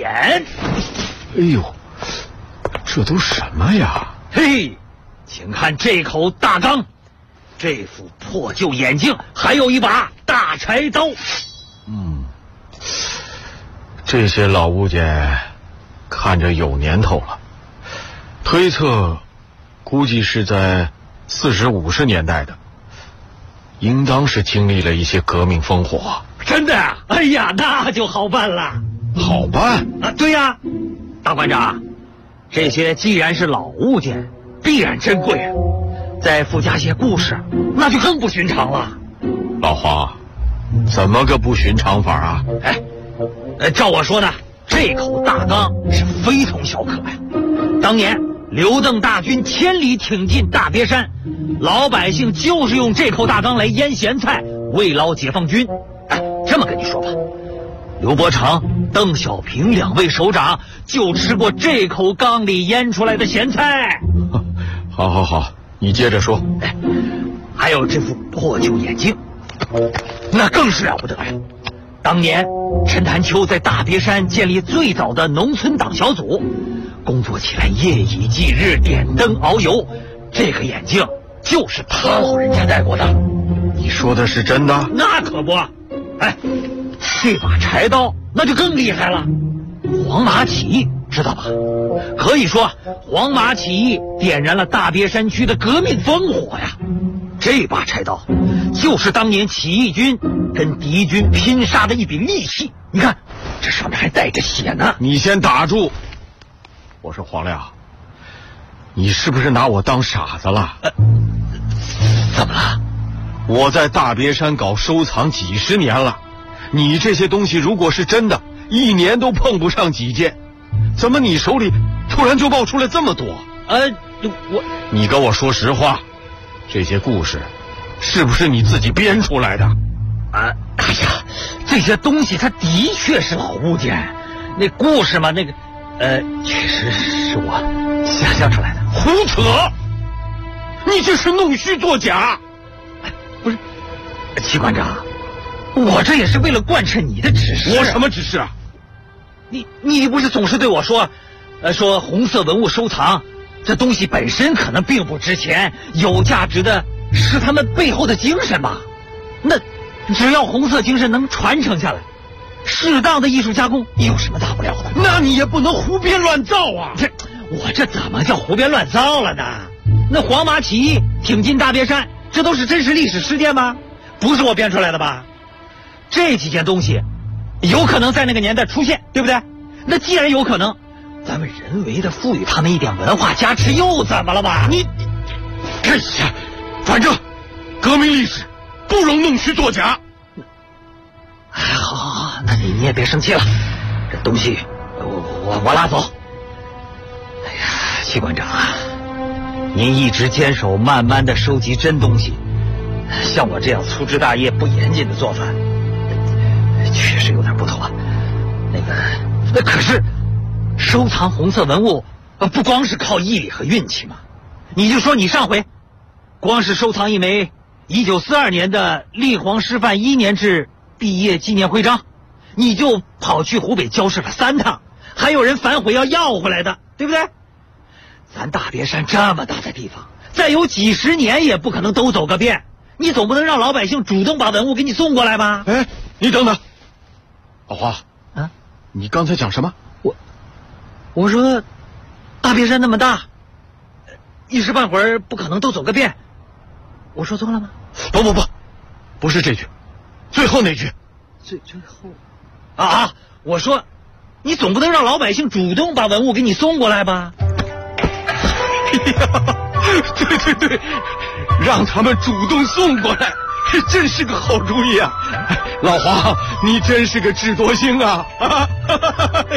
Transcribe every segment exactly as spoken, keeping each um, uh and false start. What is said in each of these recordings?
眼。 哎呦，这都什么呀？ 嘿，请看这口大缸，这副破旧眼镜，还有一把大柴刀。 嗯，这些老物件看着有年头了，推测估计是在四十五十年代的，应当是经历了一些革命烽火。 真的啊？哎呀，那就好办了。 好办啊？对呀、啊，大馆长，这些既然是老物件，必然珍贵啊，再附加些故事，那就更不寻常了。 老黄，怎么个不寻常法啊？ 哎，呃，照我说呢，这口大缸是非同小可呀。当年刘邓大军千里挺进大别山，老百姓就是用这口大缸来腌咸菜，慰劳解放军。哎，这么跟你说吧，刘伯承、邓小平两位首长就吃过这口缸里腌出来的咸菜。 好好好，你接着说。 哎，还有这副破旧眼镜，那更是了不得呀。当年陈潭秋在大别山建立最早的农村党小组，工作起来夜以继日，点灯熬油，这个眼镜就是他老人家戴过的。 你说的是真的？ 那可不。哎，这把柴刀那就更厉害了，黄马起义知道吧？可以说黄马起义点燃了大别山区的革命烽火呀。这把柴刀就是当年起义军跟敌军拼杀的一柄利器，你看这上面还带着血呢。 你先打住！我说黄亮，你是不是拿我当傻子了？ 呃，怎么了？ 我在大别山搞收藏几十年了，你这些东西如果是真的，一年都碰不上几件，怎么你手里突然就冒出来这么多？ 呃，我你跟我说实话，这些故事是不是你自己编出来的？ 啊，哎呀，这些东西它的确是老物件，那故事嘛，那个呃，确实是我想象出来的。 胡扯！你这是弄虚作假。 不是，齐馆长，我这也是为了贯彻你的指示。 我什么指示啊？ 你你不是总是对我说，呃，说红色文物收藏这东西本身可能并不值钱，有价值的是他们背后的精神吧？那只要红色精神能传承下来，适当的艺术加工有什么大不了的？ 那你也不能胡编乱造啊！ 这我这怎么叫胡编乱造了呢？那黄马起义挺进大别山，这都是真实历史事件吗？不是我编出来的吧？这几件东西有可能在那个年代出现，对不对？那既然有可能，咱们人为的赋予他们一点文化加持又怎么了吧？ 你，哎呀，反正革命历史不容弄虚作假。 哎，好好好，那你你也别生气了，这东西我我我拉走。哎呀，齐馆长啊，您一直坚守慢慢的收集真东西，像我这样粗枝大叶不严谨的做法，确实有点不妥。那个，那可是收藏红色文物，不光是靠毅力和运气嘛。你就说你上回，光是收藏一枚一九四二年的立煌师范一年制毕业纪念徽章，你就跑去湖北交涉了三趟，还有人反悔要要回来的，对不对？咱大别山这么大的地方，再有几十年也不可能都走个遍，你总不能让老百姓主动把文物给你送过来吧？ 哎，你等等，老华啊， 你刚才讲什么？ 我我说大别山那么大，一时半会儿不可能都走个遍，我说错了吗？ 不不不，不是这句，最后那句。 最最后啊啊！我说你总不能让老百姓主动把文物给你送过来吧？ 哎呀，对对对，让他们主动送过来，真是个好主意啊！老黄，你真是个智多星啊！啊哎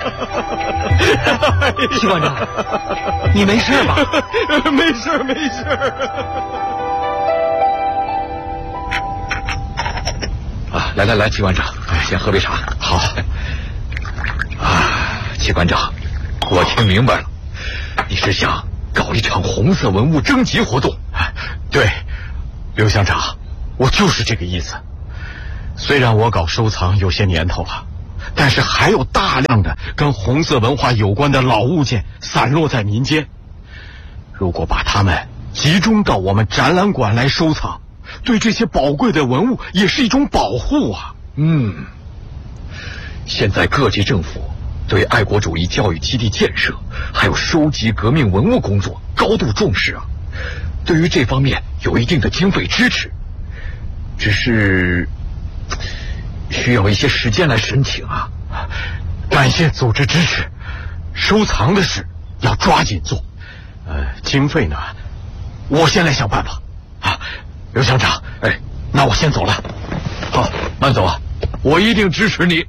呀，齐馆长，你没事吧？ 没事没事。 啊，来来来，齐馆长，先喝杯茶。好。啊，齐馆长，我听明白了，你是想搞一场红色文物征集活动？ 对，刘乡长，我就是这个意思。虽然我搞收藏有些年头了， 但是还有大量的跟红色文化有关的老物件散落在民间。如果把它们集中到我们展览馆来收藏，对这些宝贵的文物也是一种保护啊。 嗯，现在各级政府对爱国主义教育基地建设还有收集革命文物工作高度重视啊，对于这方面有一定的经费支持，只是需要一些时间来申请啊。 感谢组织支持，收藏的事要抓紧做。呃，经费呢，我先来想办法啊。刘乡长， 哎， 那我先走了。 好，慢走啊，我一定支持你。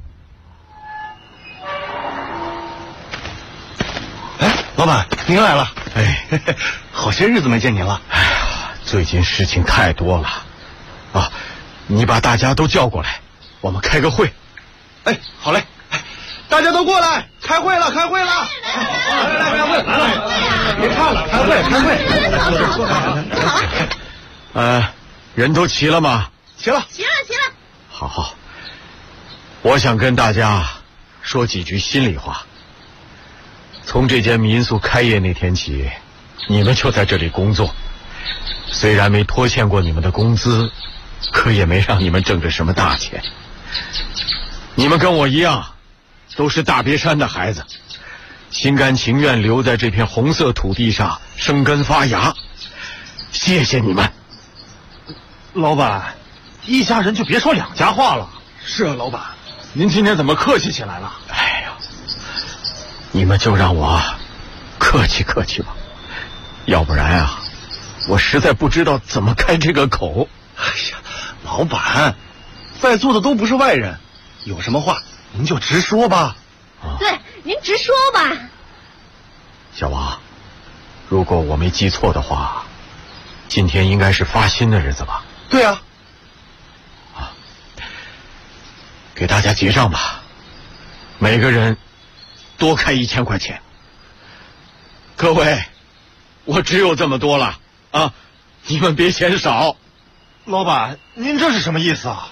哎，老板，您来了。 哎， 好些日子没见您了。 哎呀，最近事情太多了啊！你把大家都叫过来，我们开个会。 哎，好嘞，大家都过来，开会了，开会了！来来来，开会来了！别看了，开会，开会。 好了， 呃，人都齐了吗？ 齐了， 齐了，齐了。 好好，我想跟大家说几句心里话。从这间民宿开业那天起，你们就在这里工作，虽然没拖欠过你们的工资，可也没让你们挣着什么大钱。你们跟我一样，都是大别山的孩子，心甘情愿留在这片红色土地上生根发芽。谢谢你们。 老板，一家人就别说两家话了。是啊，老板，您今天怎么客气起来了？ 哎呀，你们就让我客气客气吧，要不然啊，我实在不知道怎么开这个口。 哎呀，老板，在座的都不是外人，有什么话您就直说吧。 对，您直说吧。 小王，如果我没记错的话，今天应该是发薪的日子吧？ 对啊。 啊，给大家结账吧，每个人多开一千块钱。各位，我只有这么多了啊，你们别嫌少。 老板，您这是什么意思啊？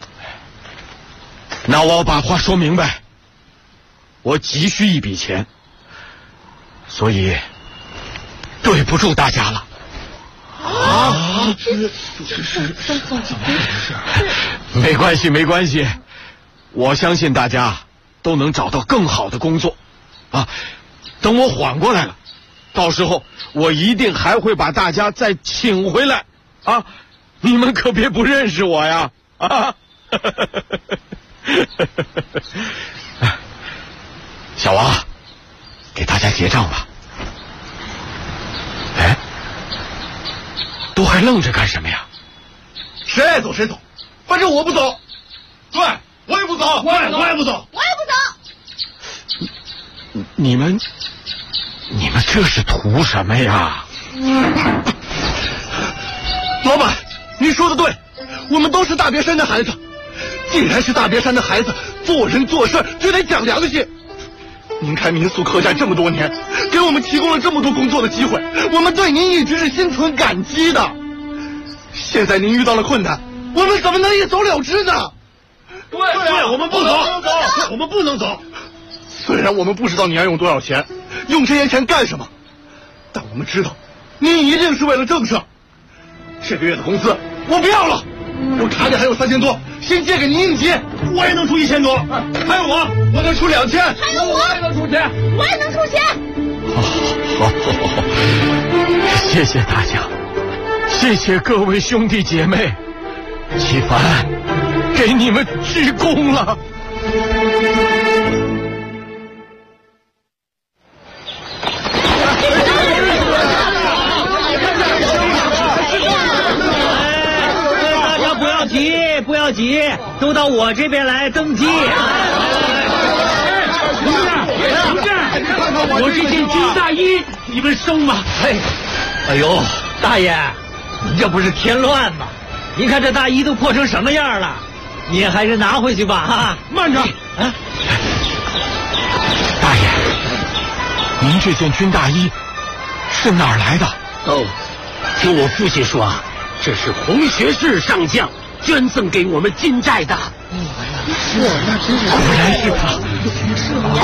那我把话说明白，我急需一笔钱，所以对不住大家了。 啊， 这这是怎么回事？ 没关系，没关系，我相信大家都能找到更好的工作啊。等我缓过来了，到时候我一定还会把大家再请回来啊！你们可别不认识我呀啊！小王，给大家结账吧。哎，都还愣着干什么呀？ 谁爱走谁走，反正我不走。对，我也不走，我也我也不走， 我也不走。你们，你们这是图什么呀？ 老板，你说的对，我们都是大别山的孩子。既然是大别山的孩子，做人做事就得讲良心。您开民宿客栈这么多年，给我们提供了这么多工作的机会，我们对您一直是心存感激的。现在您遇到了困难，我们怎么能一走了之呢？ 对对，我们不走，我们不能走。 虽然我们不知道你要用多少钱，用这些钱干什么，但我们知道，您一定是为了正事。这个月的工资我不要了，我卡里还有三千多，先借给您应急。 我也能出一千多，还有我， 我能出两千， 还有我也能出钱， 我也能出钱。 好，好，好，谢谢大家，谢谢各位兄弟姐妹，启凡给你们鞠躬了。 不要急，都到我这边来登记。 我这件军大衣，你们收吗？ 嘿，哎呦，大爷，你这不是添乱吗？您看这大衣都破成什么样了，您还是拿回去吧哈。 慢着， 啊， 大爷，您这件军大衣是哪儿来的？ 哦，听我父亲说啊，这是红学士上将捐赠给我们金寨的。 果然是他。